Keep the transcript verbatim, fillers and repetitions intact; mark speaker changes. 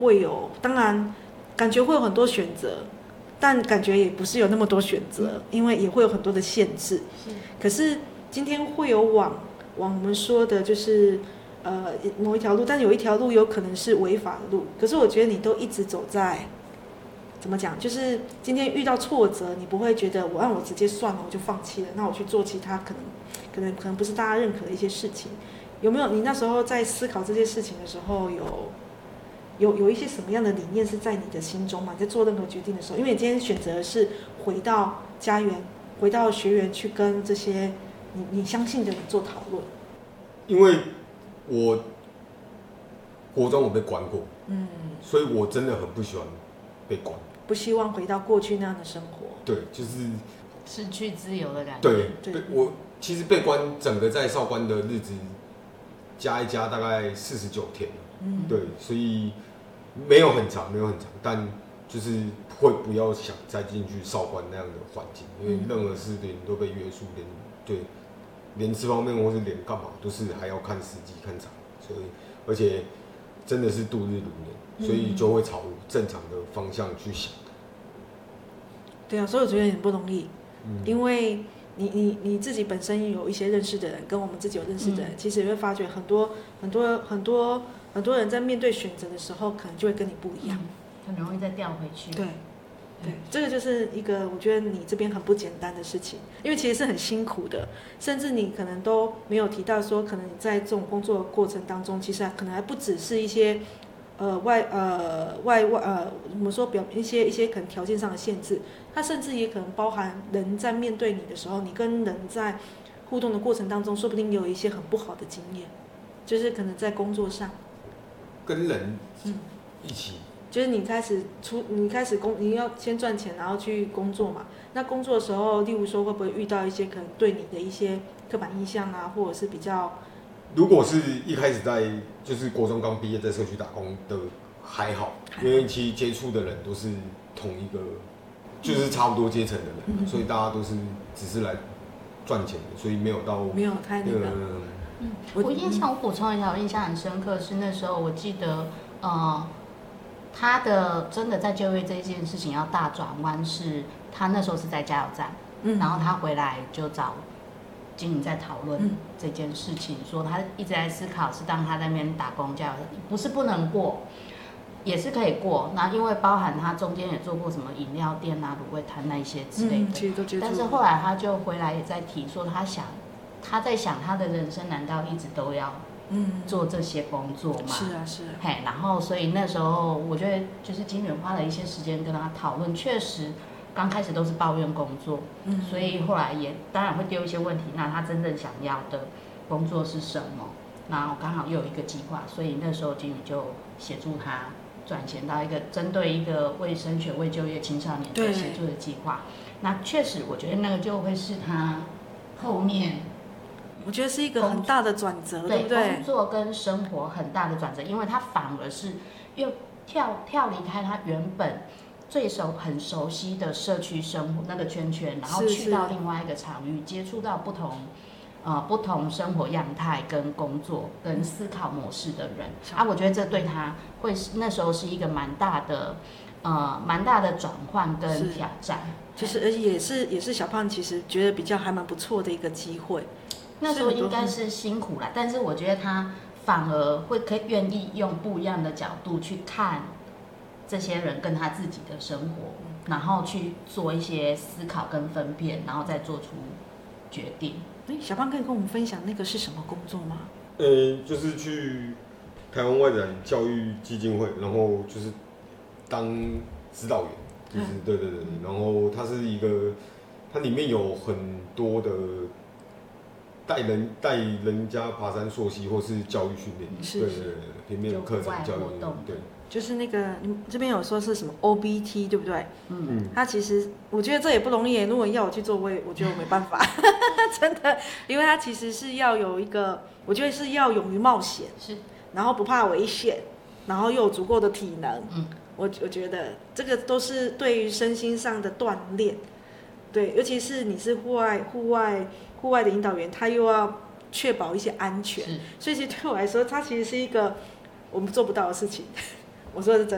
Speaker 1: 会有，当然感觉会有很多选择，但感觉也不是有那么多选择，因为也会有很多的限制。是可是今天会有往往我们说的就是呃某一条路，但有一条路有可能是违法的路。可是我觉得你都一直走在怎么讲，就是今天遇到挫折，你不会觉得我让我直接算了，我就放弃了，那我去做其他可能可能可能不是大家认可的一些事情。有没有你那时候在思考这些事情的时候有？有有一些什么样的理念是在你的心中吗？你在做任何决定的时候，因为你今天选择的是回到家园，回到学园去跟这些你你相信的人做讨论。
Speaker 2: 因为我国中我被关过，嗯，所以我真的很不喜欢被关，
Speaker 1: 不希望回到过去那样的生活。
Speaker 2: 对，就是
Speaker 3: 失去自由的感觉。
Speaker 2: 对，对我其实被关整个在少关的日子加一加大概四十九天，嗯，对，所以。没有很长，没有很长，但就是会不要想再进去少关那样的环境，因为任何事情都被约束，连对，连吃方面或是连干嘛都是还要看时机看场，所以而且真的是度日如年，所以就会朝正常的方向去想。
Speaker 1: 对啊，所以我觉得很不容易，嗯、因为你你你自己本身有一些认识的人，跟我们自己有认识的人，嗯、其实也会发觉很多很多很多。很多人在面对选择的时候，可能就会跟你不一样，
Speaker 3: 很容易再掉回去。
Speaker 1: 对，对，这个就是一个我觉得你这边很不简单的事情，因为其实是很辛苦的，甚至你可能都没有提到说，可能你在这种工作的过程当中，其实可能还不只是一些呃外呃外外呃我们说表一些一些可能条件上的限制，它甚至也可能包含人在面对你的时候，你跟人在互动的过程当中，说不定也有一些很不好的经验，就是可能在工作上。
Speaker 2: 跟人一起、嗯，
Speaker 1: 就是你开始出，你开始工，你要先赚钱，然后去工作嘛。那工作的时候，例如说会不会遇到一些可能对你的一些刻板印象啊，或者是比较……
Speaker 2: 如果是一开始在就是国中刚毕业在社区打工的还好，因为其实接触的人都是同一个，就是差不多阶层的人，嗯、所以大家都是只是来赚钱的，所以没有到
Speaker 1: 没有太那个。
Speaker 2: 呃
Speaker 3: 嗯，我印象我补充一下，我印象很深刻是那时候我记得，呃，他的真的在就业这件事情要大转弯，是他那时候是在加油站，嗯，然后他回来就找经理在讨论这件事情，嗯、说他一直在思考，是当他在那边打工加油，不是不能过，也是可以过。那因为包含他中间也做过什么饮料店啊、卤味摊那一些之类的，嗯、
Speaker 1: 其实都接触。
Speaker 3: 但是后来他就回来也在提说，他想。他在想他的人生难道一直都要做这些工作吗？
Speaker 1: 是啊是啊。
Speaker 3: 嘿，然后所以那时候我觉得就是经理花了一些时间跟他讨论，确实刚开始都是抱怨工作，嗯，所以后来也当然会丢一些问题，那他真正想要的工作是什么？然后刚好又有一个计划，所以那时候经理就协助他转型到一个针对一个为升学、为就业青少年的协助的计划。那确实我觉得那个就会是他后面。
Speaker 1: 我觉得是一个很大的转折，对不对？
Speaker 3: 工作跟生活很大的转折，因为他反而是又跳跳离开他原本最熟很熟悉的社区生活那个圈圈，然后去到另外一个场域，接触到不同呃不同生活样态、跟工作、跟思考模式的人、嗯、啊，我觉得这对他会是那时候是一个蛮大的呃蛮大的转换跟挑战。
Speaker 1: 其实而且也是也是小胖其实觉得比较还蛮不错的一个机会。
Speaker 3: 那时候应该是辛苦啦，但是我觉得他反而会可以愿意用不一样的角度去看这些人跟他自己的生活，然后去做一些思考跟分辨，然后再做出决定。
Speaker 1: 哎，小胖可以跟我们分享那个是什么工作吗？
Speaker 2: 呃，就是去台湾外展教育基金会，然后就是当指导员，就是、嗯、对对对，然后它是一个，它里面有很多的。带人带人家爬山溯溪或是教育训练，对对对，平面课程教育，对，
Speaker 1: 就是那个你这边有说是什么 O B T 对不对？嗯，他其实我觉得这也不容易，如果要我去做，我也我觉得我没办法，真的，因为他其实是要有一个，我觉得是要勇于冒险，是，然后不怕危险，然后又有足够的体能，嗯，我我觉得这个都是对于身心上的锻炼，对，尤其是你是户外户外。户外的引导员，他又要确保一些安全，所以其实对我来说，它其实是一个我们做不到的事情。我说的是真的。